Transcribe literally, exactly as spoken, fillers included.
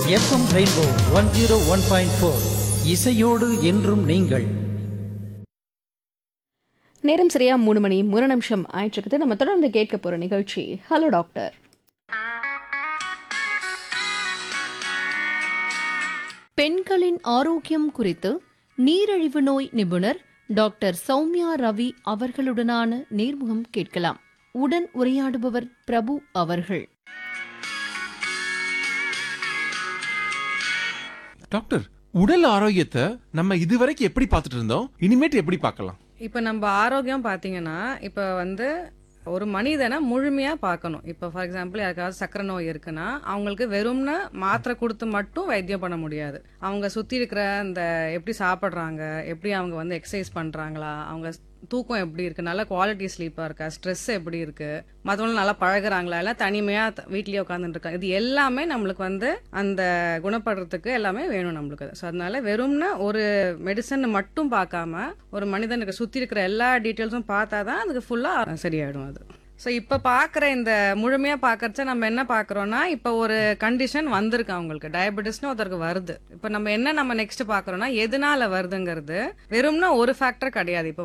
FM rainbow one zero one point four இசையோடு என்றும் நீங்கள். நேரம் சரியா மூணு மணி மூணு நிமிஷம் ஆயிட்டு நம்ம தொடர்ந்து கேட்க போற நிகழ்ச்சி ஹலோ டாக்டர். பெண்களின் ஆரோக்கியம் குறித்து நீரிழிவு நோய் நிபுணர் டாக்டர் சௌமியா ரவி அவர்களுடனான நேர்முகம் கேட்கலாம். உடன் உரையாடுபவர் பிரபு அவர்கள். டாக்டர், உடல் ஆரோக்கியத்தை நம்ம இதுவரைக்கும் எப்படி பார்த்துட்டு இருந்தோம், இனிமேட்டு எப்படி பார்க்கலாம்? இப்போ நம்ம ஆரோக்கியம் பார்த்தீங்கன்னா இப்போ வந்து ஒரு மனிதனை முழுமையாக பார்க்கணும். இப்போ ஃபார் எக்ஸாம்பிள் யாருக்காவது சக்கரை நோய் இருக்குன்னா அவங்களுக்கு வெறும்னு மாத்திரை கொடுத்து மட்டும் வைத்தியம் பண்ண முடியாது. அவங்க சுற்றி இருக்கிற இந்த எப்படி சாப்பிட்றாங்க, எப்படி அவங்க வந்து எக்ஸசைஸ் பண்ணுறாங்களா, அவங்க தூக்கம் எப்படி இருக்குது, நல்ல குவாலிட்டி ஸ்லீப்பாக இருக்கா, ஸ்ட்ரெஸ் எப்படி இருக்குது, மற்றவங்களும் நல்லா பழகுறாங்களா, எல்லாம் தனிமையாக வீட்லேயே உட்காந்துட்டு இருக்காங்க, இது எல்லாமே நம்மளுக்கு வந்து அந்த குணப்படுறதுக்கு எல்லாமே வேணும் நம்மளுக்கு. ஸோ அதனால வெறும்னா ஒரு மெடிசன் மட்டும் பார்க்காம ஒரு மனிதனுக்கு சுற்றி இருக்கிற எல்லா டீட்டெயில்ஸும் பார்த்தா தான் அதுக்கு ஃபுல்லாக சரியாயிடும் அது. ஸோ இப்போ பார்க்குற இந்த முழுமையாக பார்க்கறச்ச நம்ம என்ன பார்க்குறோன்னா, இப்போ ஒரு கண்டிஷன் வந்திருக்கு அவங்களுக்கு, டயபெட்டிஸ்னு ஒருத்தருக்கு வருது. இப்போ நம்ம என்ன நம்ம நெக்ஸ்ட் பார்க்குறோன்னா எதனால வருதுங்கிறது வெறும்னா ஒரு ஃபேக்டர் கிடையாது. இப்போ